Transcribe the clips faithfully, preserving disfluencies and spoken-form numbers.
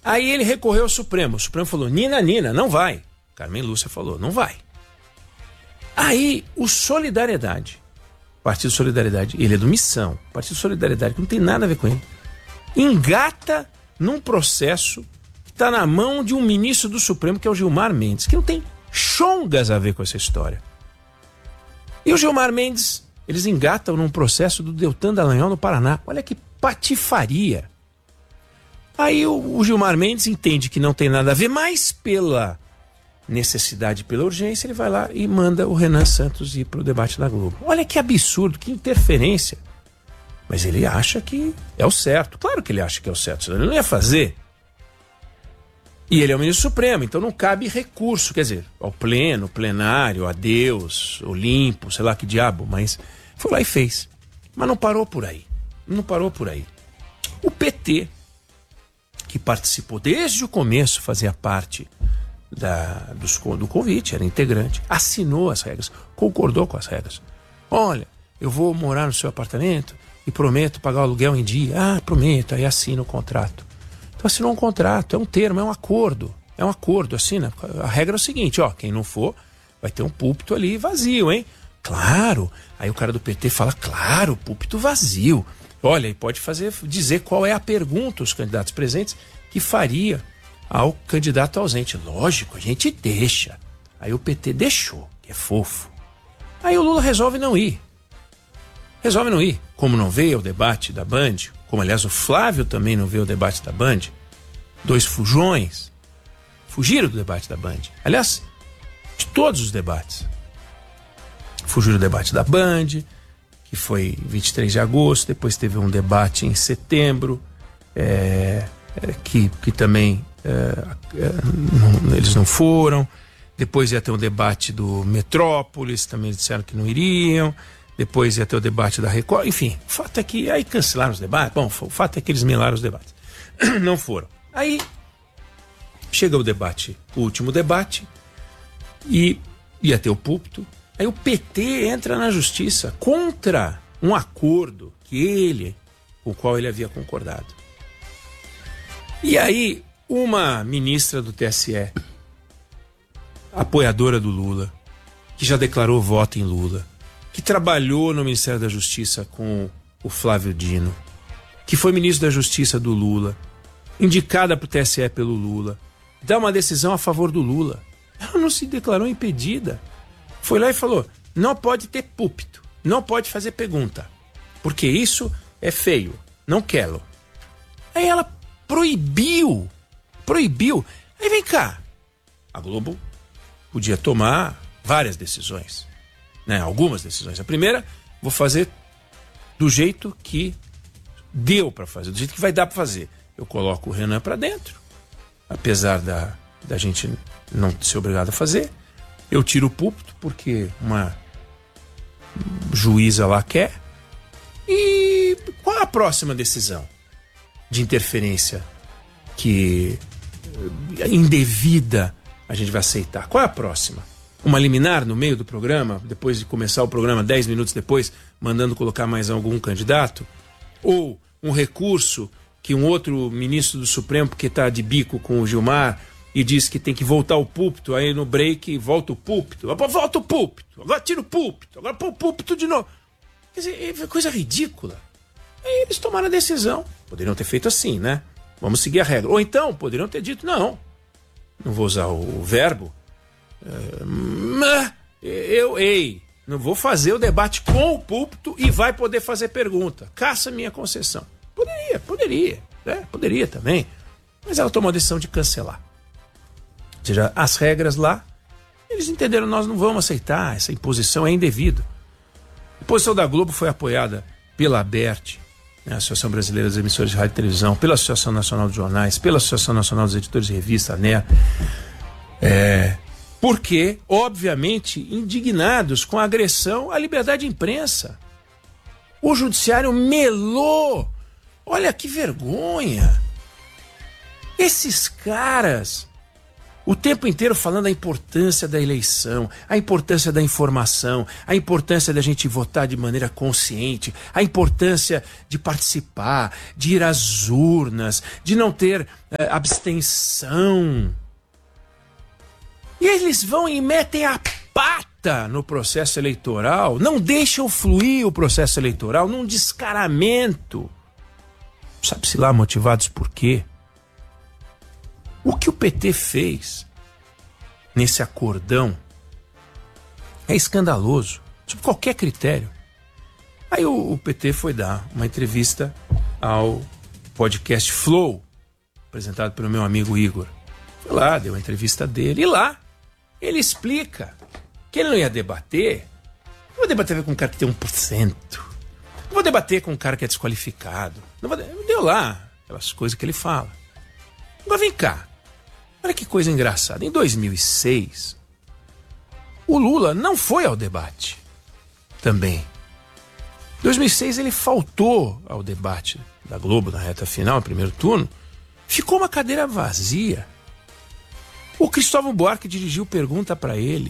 Aí ele recorreu ao Supremo. O Supremo falou, Nina, Nina, não vai. Carmen Lúcia falou, não vai. Aí o Solidariedade, Partido Solidariedade, ele é do Missão, Partido Solidariedade, que não tem nada a ver com ele, engata num processo que está na mão de um ministro do Supremo, que é o Gilmar Mendes, que não tem chongas a ver com essa história. E o Gilmar Mendes, eles engatam num processo do Deltan Dallagnol no Paraná. Olha que patifaria. Aí o, o Gilmar Mendes entende que não tem nada a ver, mas pela necessidade, pela urgência, ele vai lá e manda o Renan Santos ir para o debate da Globo. Olha que absurdo, que interferência. Mas ele acha que é o certo. Claro que ele acha que é o certo, senão ele não ia fazer. E ele é o ministro supremo, então não cabe recurso, quer dizer, ao pleno, plenário, a Deus, Olimpo, sei lá que diabo, mas foi lá e fez. Mas não parou por aí, não parou por aí. O P T, que participou desde o começo, fazia parte da, dos, do convite, era integrante, assinou as regras, concordou com as regras. Olha, eu vou morar no seu apartamento e prometo pagar o aluguel em dia. Ah, prometo, aí assina o contrato. Então assinou um contrato, é um termo, é um acordo. É um acordo, assina. A regra é o seguinte, ó, quem não for, vai ter um púlpito ali vazio, hein? Claro. Aí o cara do P T fala, claro, púlpito vazio. Olha, e pode fazer, dizer qual é a pergunta os candidatos presentes que faria ao candidato ausente. Lógico, a gente deixa. Aí o P T deixou, que é fofo. Aí o Lula resolve não ir. Resolve não ir. Como não veio ao debate da Band, como aliás o Flávio também não veio ao debate da Band, dois fujões fugiram do debate da Band. Aliás, de todos os debates. Fugiram do debate da Band, que foi vinte e três de agosto, depois teve um debate em setembro, é, é, que, que também é, é, não, eles não foram. Depois ia ter um debate do Metrópolis, também disseram que não iriam. Depois ia ter o debate da Record. Enfim, o fato é que aí cancelaram os debates. Bom, o fato é que eles melaram os debates. Não foram. Aí chega o debate, o último debate, e ia ter o púlpito. Aí o P T entra na justiça contra um acordo que ele, com o qual ele havia concordado. E aí uma ministra do T S E, apoiadora do Lula, que já declarou voto em Lula, que trabalhou no Ministério da Justiça com o Flávio Dino, que foi ministro da Justiça do Lula, indicada para o T S E pelo Lula, dá uma decisão a favor do Lula. Ela não se declarou impedida. Foi lá e falou, não pode ter púlpito, não pode fazer pergunta, porque isso é feio, não quero. Aí ela proibiu, proibiu. Aí vem cá, a Globo podia tomar várias decisões. Né, algumas decisões. A primeira, vou fazer do jeito que deu para fazer, do jeito que vai dar para fazer. Eu coloco o Renan para dentro, apesar da, da gente não ser obrigado a fazer. Eu tiro o púlpito porque uma juíza lá quer. E qual a próxima decisão de interferência que indevida a gente vai aceitar? Qual é a próxima? Uma liminar no meio do programa, depois de começar o programa, dez minutos depois, mandando colocar mais algum candidato? Ou um recurso que um outro ministro do Supremo, porque está de bico com o Gilmar, e diz que tem que voltar o púlpito, aí no break volta o púlpito, volta o púlpito, agora tira o púlpito, agora põe o púlpito de novo. Quer dizer, é coisa ridícula. Aí eles tomaram a decisão. Poderiam ter feito assim, né? Vamos seguir a regra. Ou então, poderiam ter dito, não, não vou usar o verbo, Uh, eu, ei, não vou fazer o debate com o púlpito e vai poder fazer pergunta. Caça minha concessão. Poderia, poderia, né? Poderia também. Mas ela tomou a decisão de cancelar. Ou seja, as regras lá, eles entenderam, nós não vamos aceitar, essa imposição é indevida. A posição da Globo foi apoiada pela ABERT, né, a Associação Brasileira das Emissoras de Rádio e Televisão, pela Associação Nacional de Jornais, pela Associação Nacional dos Editores de Revista, a N E A. É... Porque, obviamente, indignados com a agressão à liberdade de imprensa. O judiciário melou. Olha que vergonha. Esses caras O tempo inteiro falando a importância da eleição, a importância da informação, a importância da gente votar de maneira consciente, a importância de participar, de ir às urnas, de não ter eh, abstenção. E eles vão e metem a pata no processo eleitoral, não deixam fluir o processo eleitoral num descaramento. Sabe-se lá motivados por quê? O que o P T fez nesse acordão é escandaloso, sob qualquer critério. Aí o, o P T foi dar uma entrevista ao podcast Flow, apresentado pelo meu amigo Igor. Foi lá, deu a entrevista dele, e lá ele explica que ele não ia debater. Não vou debater com um cara que tem um por cento. Não vou debater com um cara que é desqualificado. Não vou, deu lá aquelas coisas que ele fala. Agora vem cá. Olha que coisa engraçada. Em dois mil e seis, o Lula não foi ao debate também. Em dois mil e seis ele faltou ao debate da Globo na reta final, no primeiro turno. Ficou uma cadeira vazia. O Cristóvão Buarque dirigiu pergunta para ele.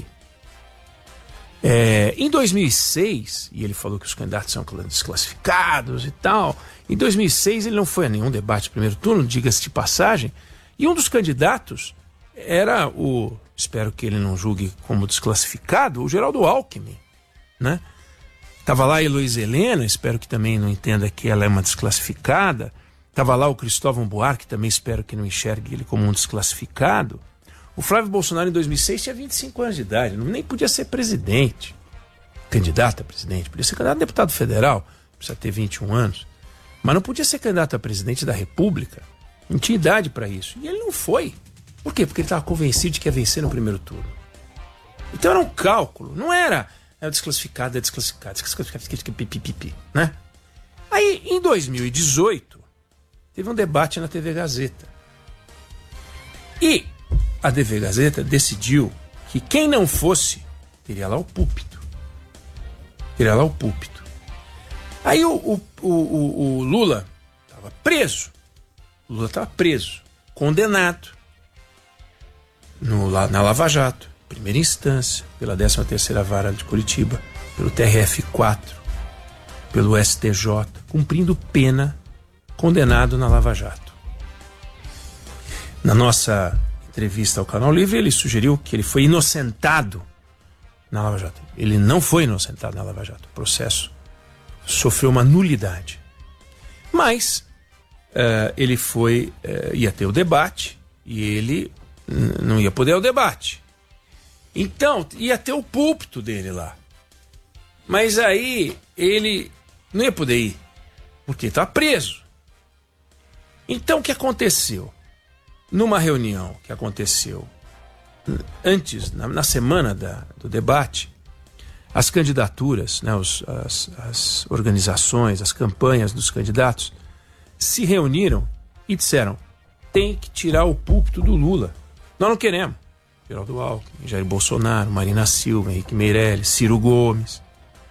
É, em dois mil e seis, e ele falou que os candidatos são desclassificados e tal. Em dois mil e seis ele não foi a nenhum debate no primeiro turno, diga-se de passagem. E um dos candidatos era o, espero que ele não julgue como desclassificado, o Geraldo Alckmin, né? Tava lá a Heloísa Helena, espero que também não entenda que ela é uma desclassificada. Tava lá o Cristóvão Buarque, também espero que não enxergue ele como um desclassificado. O Flávio Bolsonaro em dois mil e seis tinha vinte e cinco anos de idade, nem podia ser presidente, candidato a presidente, podia ser candidato a deputado federal, precisa ter vinte e um anos, mas não podia ser candidato a presidente da República. Não tinha idade para isso. E ele não foi. Por quê? Porque ele estava convencido de que ia vencer no primeiro turno. Então era um cálculo. Não era é desclassificado, é desclassificado, desclassificado, pipipipi, né? Aí, em dois mil e dezoito, teve um debate na T V Gazeta. E a T V Gazeta decidiu que quem não fosse, teria lá o púlpito. Teria lá o púlpito. Aí o, o, o, o, o Lula estava preso. O Lula estava preso, condenado no, na Lava Jato, primeira instância, pela décima terceira Vara de Curitiba, pelo T R F quatro, pelo S T J, cumprindo pena, condenado na Lava Jato. Na nossa entrevista ao Canal Livre, ele sugeriu que ele foi inocentado na Lava Jato. Ele não foi inocentado na Lava Jato. O processo sofreu uma nulidade. Mas Uh, ele foi, uh, ia ter o debate e ele n- não ia poder ir ao debate. Então, ia ter o púlpito dele lá. Mas aí ele não ia poder ir, porque estava preso. Então, o que aconteceu? Numa reunião que aconteceu antes, na, na semana da, do debate, as candidaturas, né, os, as, as organizações, as campanhas dos candidatos se reuniram e disseram: tem que tirar o púlpito do Lula. Nós não queremos. Geraldo Alckmin, Jair Bolsonaro, Marina Silva, Henrique Meirelles, Ciro Gomes.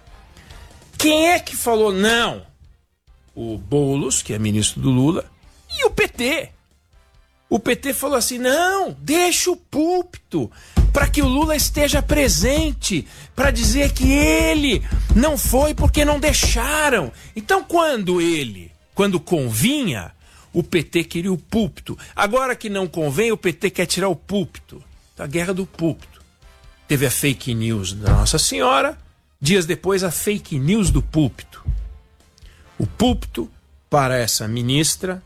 Quem é que falou não? O Boulos, que é ministro do Lula, e o P T. O P T falou assim: não, deixa o púlpito para que o Lula esteja presente, para dizer que ele não foi porque não deixaram. Então, quando ele Quando convinha, o P T queria o púlpito. Agora que não convém, o P T quer tirar o púlpito. A guerra do púlpito. Teve a fake news da Nossa Senhora, dias depois a fake news do púlpito. O púlpito, para essa ministra,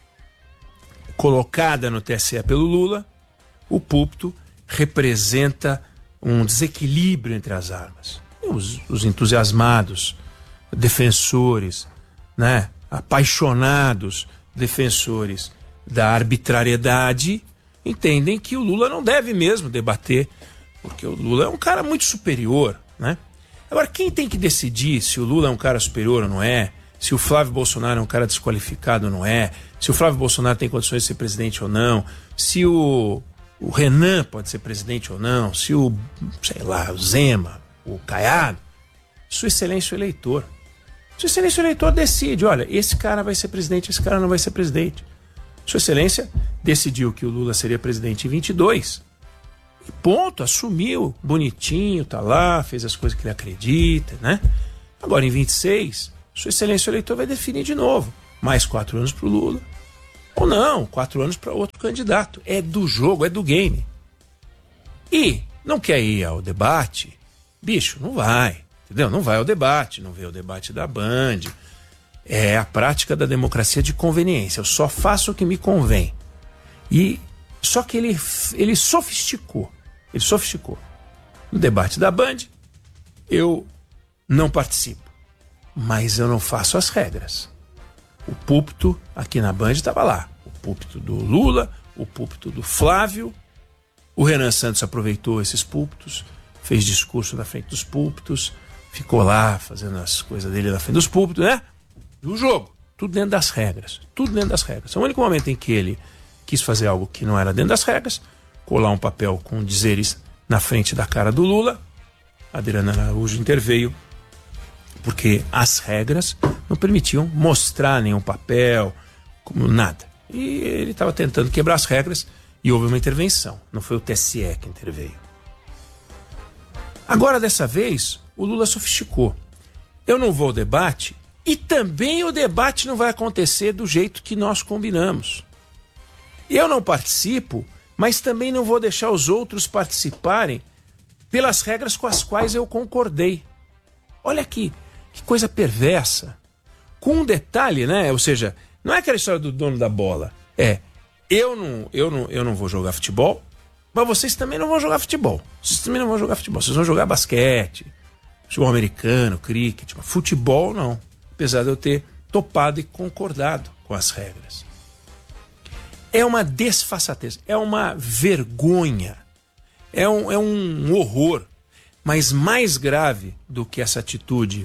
colocada no T S E pelo Lula, o púlpito representa um desequilíbrio entre as armas. Os, os entusiasmados, defensores, né? apaixonados defensores da arbitrariedade entendem que o Lula não deve mesmo debater, porque o Lula é um cara muito superior, né? Agora, quem tem que decidir se o Lula é um cara superior ou não é, se o Flávio Bolsonaro é um cara desqualificado ou não é, se o Flávio Bolsonaro tem condições de ser presidente ou não, se o, o Renan pode ser presidente ou não, se o, sei lá, o Zema, o Caiado, Sua Excelência o eleitor. Sua Excelência o eleitor decide: olha, esse cara vai ser presidente, esse cara não vai ser presidente. Sua Excelência decidiu que o Lula seria presidente em vinte e dois, E ponto, assumiu, bonitinho, tá lá, fez as coisas que ele acredita, né? Agora, em vinte e seis, Sua Excelência o eleitor vai definir de novo. Mais quatro anos para o Lula. Ou não, quatro anos para outro candidato. É do jogo, é do game. E não quer ir ao debate? Bicho, não vai. Entendeu? Não vai ao debate, não vê o debate da Band. É a prática da democracia de conveniência. Eu só faço o que me convém. E só que ele, ele sofisticou. Ele sofisticou. No debate da Band, eu não participo. Mas eu não faço as regras. O púlpito aqui na Band estava lá. O púlpito do Lula, o púlpito do Flávio. O Renan Santos aproveitou esses púlpitos, fez discurso na frente dos púlpitos, ficou lá fazendo as coisas dele na frente dos púlpitos, né? E o jogo, tudo dentro das regras. Tudo dentro das regras. O único momento em que ele quis fazer algo que não era dentro das regras, colar um papel com dizeres na frente da cara do Lula, a Adriana Araújo interveio, porque as regras não permitiam mostrar nenhum papel, como nada. E ele estava tentando quebrar as regras e houve uma intervenção. Não foi o T S E que interveio. Agora, dessa vez, o Lula sofisticou. Eu não vou ao debate e também o debate não vai acontecer do jeito que nós combinamos. Eu não participo, mas também não vou deixar os outros participarem pelas regras com as quais eu concordei. Olha aqui, que coisa perversa. Com um detalhe, né? Ou seja, não é aquela história do dono da bola. É, eu não, eu não, eu não vou jogar futebol, mas vocês também não vão jogar futebol. Vocês também não vão jogar futebol. Vocês vão jogar basquete, futebol americano, cricket. Futebol, não. Apesar de eu ter topado e concordado com as regras. É uma desfaçatez, é uma vergonha, é um, é um horror. Mas mais grave do que essa atitude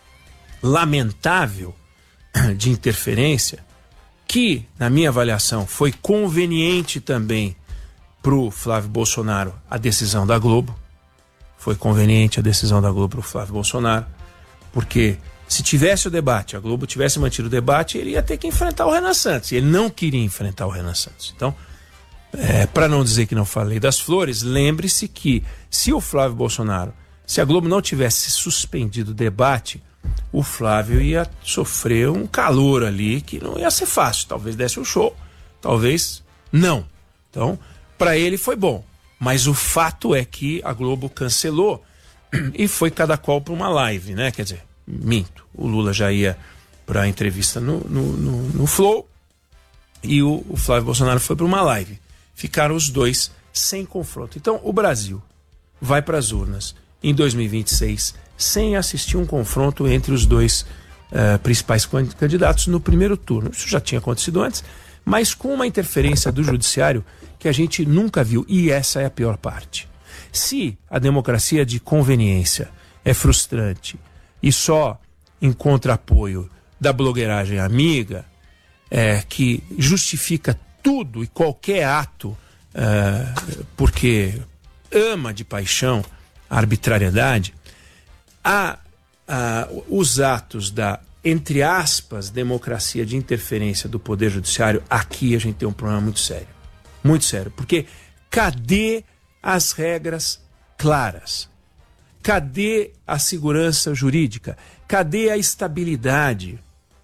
lamentável de interferência, que, na minha avaliação, foi conveniente também para o Flávio Bolsonaro a decisão da Globo. Foi conveniente a decisão da Globo para o Flávio Bolsonaro, porque se tivesse o debate, a Globo tivesse mantido o debate, ele ia ter que enfrentar o Renan Santos. E ele não queria enfrentar o Renan Santos. Então, é, para não dizer que não falei das flores, lembre-se que se o Flávio Bolsonaro, se a Globo não tivesse suspendido o debate, o Flávio ia sofrer um calor ali que não ia ser fácil. Talvez desse um show, talvez não. Então, para ele foi bom. Mas o fato é que a Globo cancelou e foi cada qual para uma live, né? Quer dizer, minto. O Lula já ia para a entrevista no, no, no, no Flow e o, o Flávio Bolsonaro foi para uma live. Ficaram os dois sem confronto. Então, o Brasil vai para as urnas em dois mil e vinte e seis sem assistir um confronto entre os dois uh, principais candidatos no primeiro turno. Isso já tinha acontecido antes, mas com uma interferência do judiciário que a gente nunca viu. E essa é a pior parte. Se a democracia de conveniência é frustrante e só encontra apoio da blogueiragem amiga, é, que justifica tudo e qualquer ato é, porque ama de paixão a arbitrariedade, a, a, os atos da, entre aspas, democracia de interferência do Poder Judiciário, aqui a gente tem um problema muito sério. Muito sério. Porque cadê as regras claras? Cadê a segurança jurídica? Cadê a estabilidade?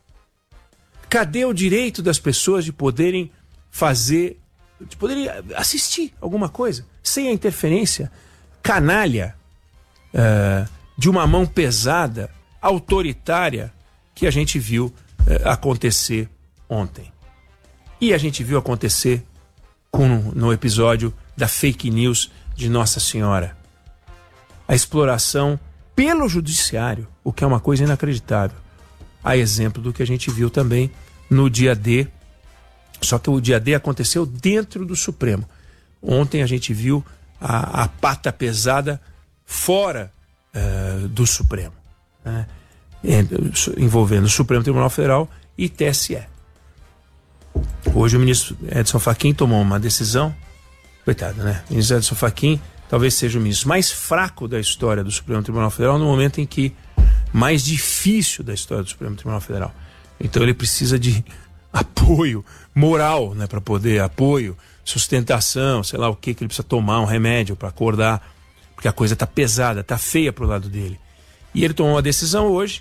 Cadê o direito das pessoas de poderem fazer, de poderem assistir alguma coisa sem a interferência canalha uh, de uma mão pesada, autoritária, que a gente viu uh, acontecer ontem. E a gente viu acontecer com, no episódio da fake news de Nossa Senhora. A exploração pelo judiciário, o que é uma coisa inacreditável. A exemplo do que a gente viu também no dia D, só que o dia D aconteceu dentro do Supremo. Ontem a gente viu a, a pata pesada fora uh, do Supremo, né? Envolvendo o Supremo Tribunal Federal e T S E. Hoje o ministro Edson Fachin tomou uma decisão, coitado, né? O ministro Edson Fachin talvez seja o ministro mais fraco da história do Supremo Tribunal Federal, no momento em que mais difícil da história do Supremo Tribunal Federal. Então ele precisa de apoio moral, né, para poder, apoio, sustentação, sei lá o que, que ele precisa tomar, um remédio para acordar, porque a coisa tá pesada, tá feia pro lado dele. E ele tomou uma decisão hoje,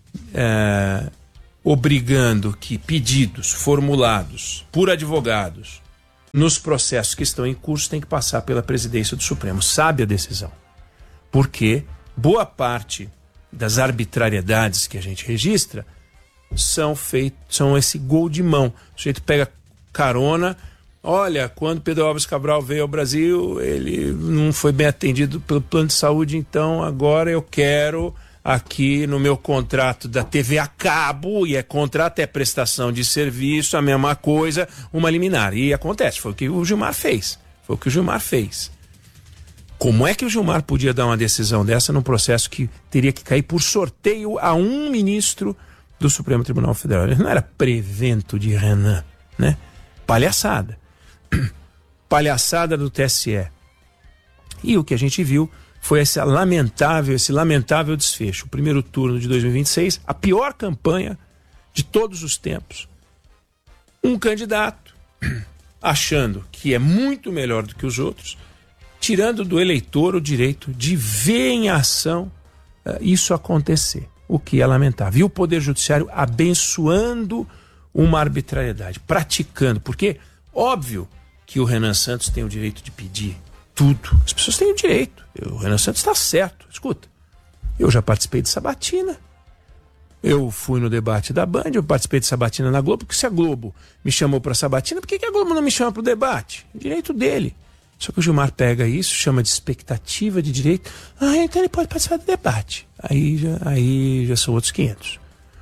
é, obrigando que pedidos formulados por advogados nos processos que estão em curso têm que passar pela presidência do Supremo. Sabe a decisão, porque boa parte das arbitrariedades que a gente registra são feitos, são esse gol de mão. O sujeito pega carona, olha, quando Pedro Álvares Cabral veio ao Brasil, ele não foi bem atendido pelo plano de saúde, então agora eu quero aqui no meu contrato da T V a cabo, e é contrato, é prestação de serviço, a mesma coisa, uma liminar. E acontece, foi o que o Gilmar fez. Foi o que o Gilmar fez. Como é que o Gilmar podia dar uma decisão dessa num processo que teria que cair por sorteio a um ministro do Supremo Tribunal Federal? Ele não era prevento de Renan, né? Palhaçada. Palhaçada do T S E. E o que a gente viu foi esse lamentável, esse lamentável desfecho. O primeiro turno de dois mil e vinte e seis, a pior campanha de todos os tempos. Um candidato achando que é muito melhor do que os outros, tirando do eleitor o direito de ver em ação uh, isso acontecer, o que é lamentável. E o Poder Judiciário abençoando uma arbitrariedade, praticando, porque óbvio que o Renan Santos tem o direito de pedir tudo. As pessoas têm o direito. O Renan Santos está certo. Escuta, eu já participei de sabatina. Eu fui no debate da Band, eu participei de sabatina na Globo, porque se a Globo me chamou para sabatina, por que, que a Globo não me chama para o debate? É direito dele. Só que o Gilmar pega isso, chama de expectativa de direito. Ah, então ele pode participar do debate. Aí já, aí já são outros quinhentos.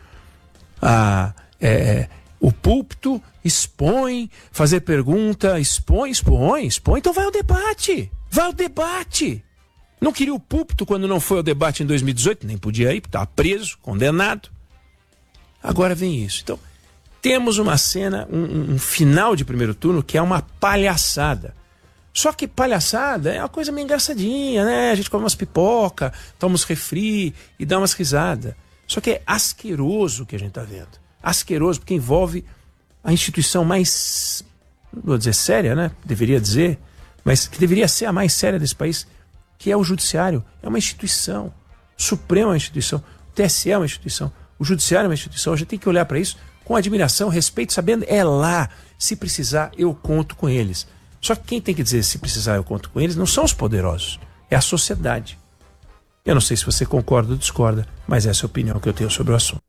Ah, é... O púlpito expõe, fazer pergunta, expõe, expõe, expõe, então vai ao debate, vai ao debate. Não queria o púlpito quando não foi ao debate em dois mil e dezoito, nem podia ir, porque estava preso, condenado. Agora vem isso. Então, temos uma cena, um, um final de primeiro turno que é uma palhaçada. Só que palhaçada é uma coisa meio engraçadinha, né? A gente come umas pipoca, toma uns refri e dá umas risadas. Só que é asqueroso o que a gente está vendo. Asqueroso, porque envolve a instituição mais, não vou dizer séria, né? Deveria dizer, mas que deveria ser a mais séria desse país, que é o Judiciário. É uma instituição. O Supremo é uma instituição. O T S E é uma instituição. O Judiciário é uma instituição. A gente tem que olhar para isso com admiração, respeito, sabendo, é lá. Se precisar, eu conto com eles. Só que quem tem que dizer se precisar, eu conto com eles, não são os poderosos. É a sociedade. Eu não sei se você concorda ou discorda, mas essa é a opinião que eu tenho sobre o assunto.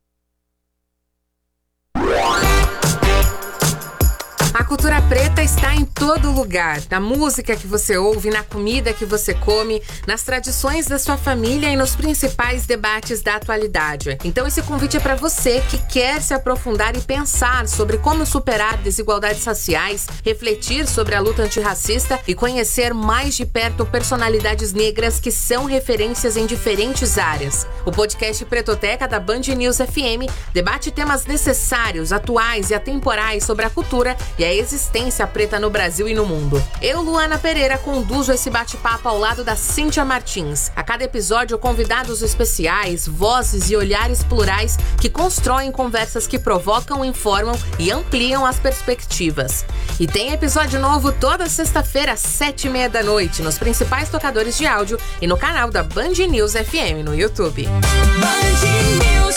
A cultura preta está em todo lugar, na música que você ouve, na comida que você come, nas tradições da sua família e nos principais debates da atualidade. Então esse convite é para você que quer se aprofundar e pensar sobre como superar desigualdades raciais, refletir sobre a luta antirracista e conhecer mais de perto personalidades negras que são referências em diferentes áreas. O podcast Pretoteca da Band News F M debate temas necessários, atuais e atemporais sobre a cultura e a existência preta no Brasil e no mundo. Eu, Luana Pereira, conduzo esse bate-papo ao lado da Cíntia Martins. A cada episódio, convidados especiais, vozes e olhares plurais que constroem conversas que provocam, informam e ampliam as perspectivas. E tem episódio novo toda sexta-feira às sete e meia da noite nos principais tocadores de áudio e no canal da Band News F M no YouTube. Band News.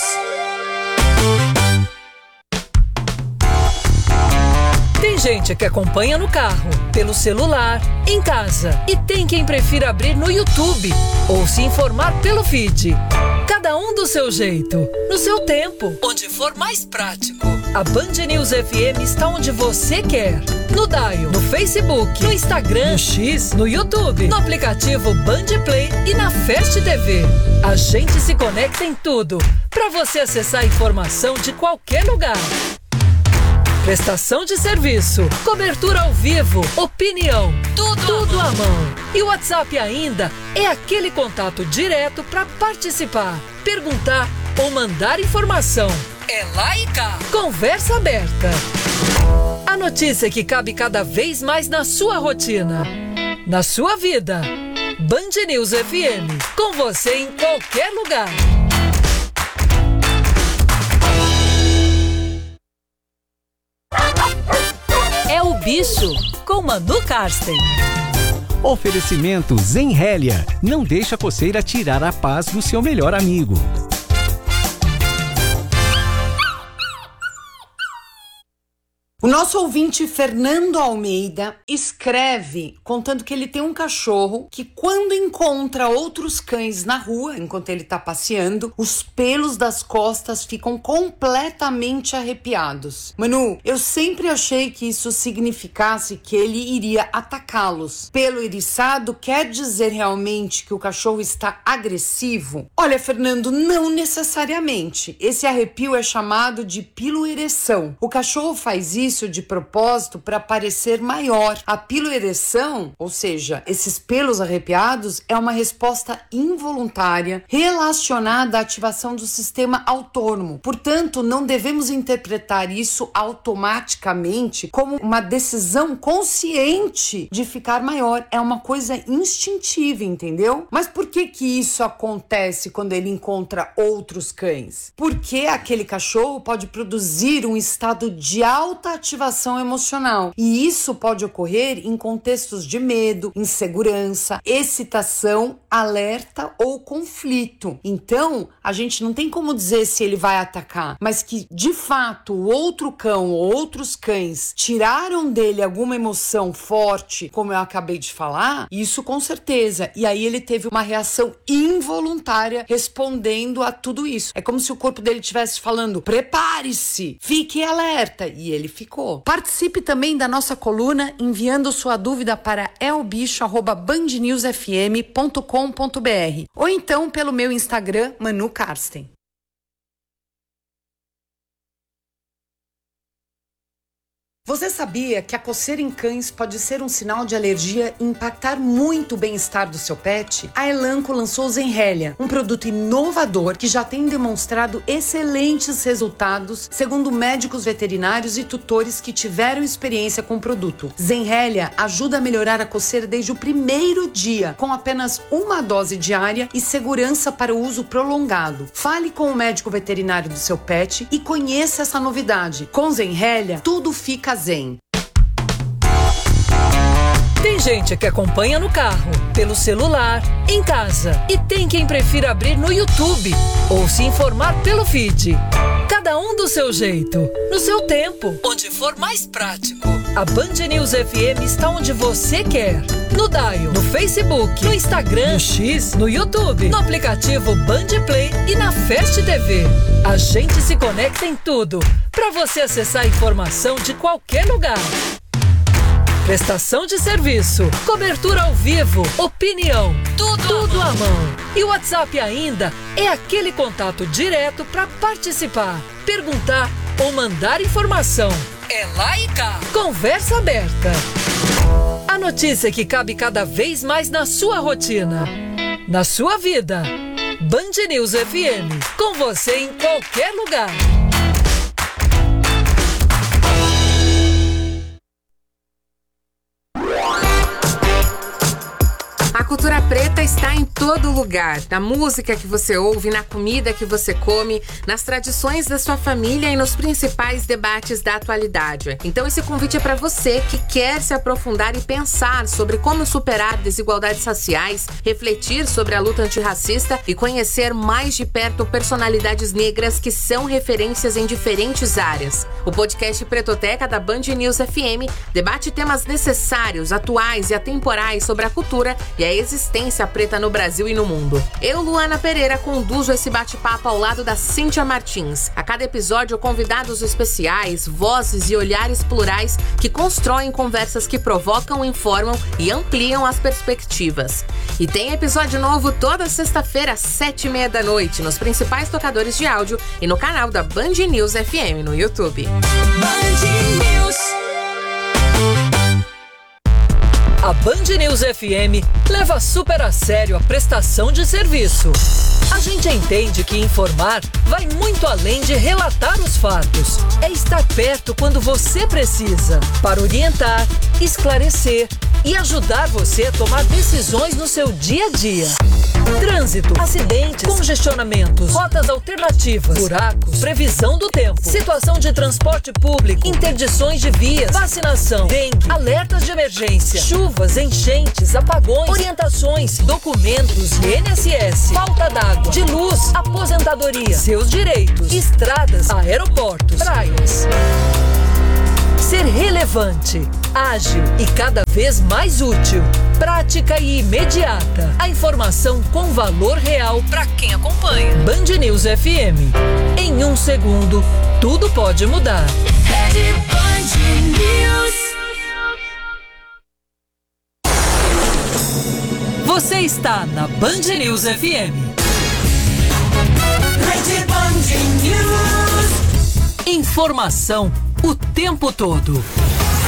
Tem gente que acompanha no carro, pelo celular, em casa. E tem quem prefira abrir no YouTube ou se informar pelo feed. Cada um do seu jeito, no seu tempo, onde for mais prático. A Band News F M está onde você quer. No Dial, no Facebook, no Instagram, no X, no YouTube, no aplicativo Band Play e na Fast T V. A gente se conecta em tudo, para você acessar a informação de qualquer lugar. Prestação de serviço, cobertura ao vivo, opinião, tudo, tudo à mão. E o WhatsApp ainda é aquele contato direto para participar, perguntar ou mandar informação. É lá e cá. Conversa aberta. A notícia que cabe cada vez mais na sua rotina, na sua vida. Band News F M, com você em qualquer lugar. Bicho, com Manu Karsten. Oferecimento Zenrélia. Não deixa a coceira tirar a paz do seu melhor amigo. O nosso ouvinte Fernando Almeida escreve contando que ele tem um cachorro que quando encontra outros cães na rua, enquanto ele está passeando, os pelos das costas ficam completamente arrepiados. Manu, eu sempre achei que isso significasse que ele iria atacá-los. Pelo eriçado quer dizer realmente que o cachorro está agressivo? Olha, Fernando, não necessariamente. Esse arrepio é chamado de piloereção. O cachorro faz isso de propósito para parecer maior. A piloereção, ou seja, esses pelos arrepiados, é uma resposta involuntária relacionada à ativação do sistema autônomo. Portanto, não devemos interpretar isso automaticamente como uma decisão consciente de ficar maior. É uma coisa instintiva, entendeu? Mas por que que isso acontece quando ele encontra outros cães? Porque aquele cachorro pode produzir um estado de alta ativação emocional. E isso pode ocorrer em contextos de medo, insegurança, excitação, alerta ou conflito. Então, a gente não tem como dizer se ele vai atacar, mas que, de fato, o outro cão ou outros cães tiraram dele alguma emoção forte, como eu acabei de falar, isso com certeza. E aí ele teve uma reação involuntária respondendo a tudo isso. É como se o corpo dele estivesse falando: prepare-se, fique alerta. E ele ficou. Participe também da nossa coluna enviando sua dúvida para elbicho arroba band news f m ponto com ponto b r ou então pelo meu Instagram, Manu Karsten. Você sabia que a coceira em cães pode ser um sinal de alergia e impactar muito o bem-estar do seu pet? A Elanco lançou o Zenrélia, um produto inovador que já tem demonstrado excelentes resultados, segundo médicos veterinários e tutores que tiveram experiência com o produto. Zenrélia ajuda a melhorar a coceira desde o primeiro dia, com apenas uma dose diária e segurança para o uso prolongado. Fale com o médico veterinário do seu pet e conheça essa novidade. Com Zenrélia, tudo fica zen. Tem gente que acompanha no carro, pelo celular, em casa. E tem quem prefira abrir no YouTube ou se informar pelo feed. Cada um do seu jeito, no seu tempo, onde for mais prático. A Band News F M está onde você quer. No Dial, no Facebook, no Instagram, no X, no YouTube, no aplicativo Band Play e na Fast T V. A gente se conecta em tudo, para você acessar a informação de qualquer lugar. Prestação de serviço, cobertura ao vivo, opinião, tudo, tudo à mão. E o WhatsApp ainda é aquele contato direto para participar, perguntar ou mandar informação. É lá e cá. Conversa aberta. A notícia que cabe cada vez mais na sua rotina, na sua vida. Band News F M, com você em qualquer lugar. A cultura preta está em todo lugar, na música que você ouve, na comida que você come, nas tradições da sua família e nos principais debates da atualidade. Então esse convite é para você que quer se aprofundar e pensar sobre como superar desigualdades raciais, refletir sobre a luta antirracista e conhecer mais de perto personalidades negras que são referências em diferentes áreas. O podcast Pretoteca da Band News F M debate temas necessários, atuais e atemporais sobre a cultura e a existência preta no Brasil e no mundo. Eu, Luana Pereira, conduzo esse bate-papo ao lado da Cíntia Martins. A cada episódio, convidados especiais, vozes e olhares plurais que constroem conversas que provocam, informam e ampliam as perspectivas. E tem episódio novo toda sexta-feira às sete e meia da noite nos principais tocadores de áudio e no canal da Band News F M no YouTube. Band News. A Band News F M leva super a sério a prestação de serviço. A gente entende que informar vai muito além de relatar os fatos. É estar perto quando você precisa, para orientar, esclarecer e ajudar você a tomar decisões no seu dia a dia. Trânsito, acidentes, congestionamentos, rotas alternativas, buracos, previsão do tempo, situação de transporte público, interdições de vias, vacinação, dengue, alertas de emergência, chuvas, enchentes, apagões, orientações, documentos, I N S S, falta d'água, de luz, aposentadoria, seus direitos, estradas, aeroportos, praias. Ser relevante, ágil e cada vez mais útil. Prática e imediata. A informação com valor real para quem acompanha. Band News F M. Em um segundo, tudo pode mudar. Rede Band News. Você está na Band News F M. Rede Band News. Informação o tempo todo.